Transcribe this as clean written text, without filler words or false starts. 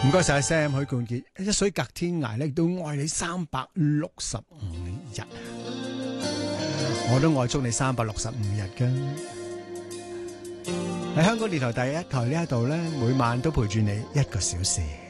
唔該晒 Sam 許冠傑，一水隔天涯咧，亦都愛你365日，我都愛足你365日噶。喺香港電台第一台呢一度咧，每晚都陪住你1個小時。